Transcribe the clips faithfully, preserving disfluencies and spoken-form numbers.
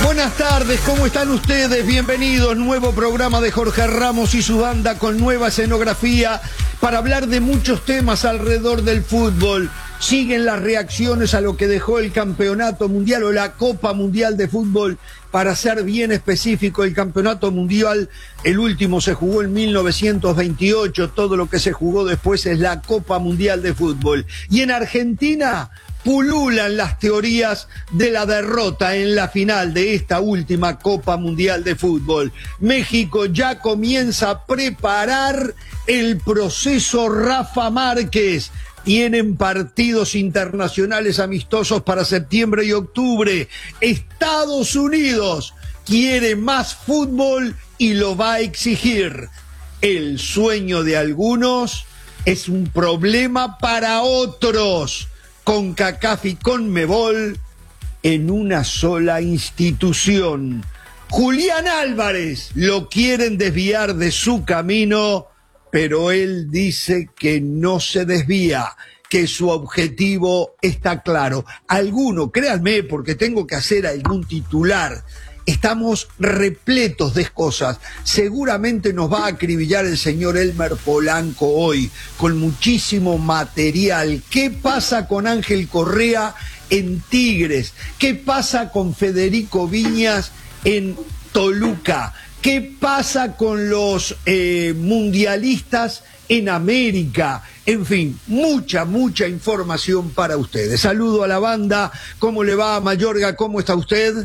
Buenas tardes, ¿cómo están ustedes? Bienvenidos, nuevo programa de Jorge Ramos y su banda con nueva escenografía para hablar de muchos temas alrededor del fútbol. Siguen las reacciones a lo que dejó el Campeonato Mundial o la Copa Mundial de Fútbol. Para ser bien específico, el Campeonato Mundial, el último se jugó en mil novecientos veintiocho, todo lo que se jugó después es la Copa Mundial de Fútbol. Y en Argentina pululan las teorías de la derrota en la final de esta última Copa Mundial de Fútbol. México ya comienza a preparar el proceso Rafa Márquez. Tienen partidos internacionales amistosos para septiembre y octubre. Estados Unidos quiere más fútbol y lo va a exigir. El sueño de algunos es un problema para otros. CONCACAF y CONMEBOL en una sola institución. Julián Álvarez lo quieren desviar de su camino, pero él dice que no se desvía, que su objetivo está claro. Alguno, créanme, porque tengo que hacer algún titular. Estamos repletos de cosas. Seguramente nos va a acribillar el señor Elmer Polanco hoy, con muchísimo material. ¿Qué pasa con Ángel Correa en Tigres? ¿Qué pasa con Federico Viñas en Toluca? ¿Qué pasa con los eh, mundialistas en América? En fin, mucha, mucha información para ustedes. Saludo a la banda. ¿Cómo le va, Mayorga? ¿Cómo está usted?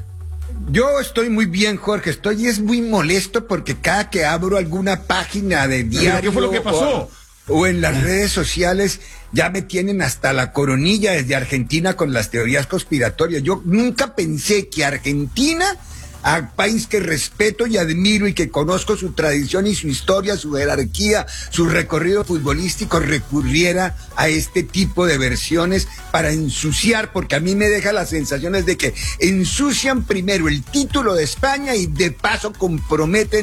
Yo estoy muy bien, Jorge. Estoy es muy molesto porque cada que abro alguna página de diario... ¿Qué fue lo que pasó? O, o en las redes sociales ya me tienen hasta la coronilla desde Argentina con las teorías conspiratorias. Yo nunca pensé que Argentina, a país que respeto y admiro y que conozco su tradición y su historia, su jerarquía, su recorrido futbolístico, recurriera a este tipo de versiones para ensuciar, porque a mí me deja las sensaciones de que ensucian primero el título de España y de paso comprometen